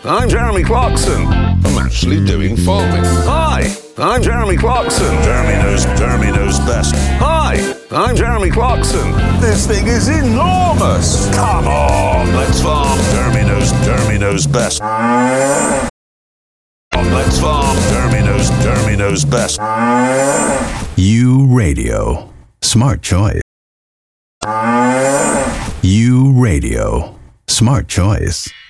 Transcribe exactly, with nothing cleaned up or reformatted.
I'm Jeremy Clarkson. I'm actually doing farming. Hi, I'm Jeremy Clarkson. Jeremy knows, Jeremy knows best. Hi, I'm Jeremy Clarkson. This thing is enormous. Come on, let's farm. Jeremy knows, Jeremy knows best. Let's farm. Jeremy knows, Jeremy knows best. U Radio. Smart choice. U Radio. Smart choice.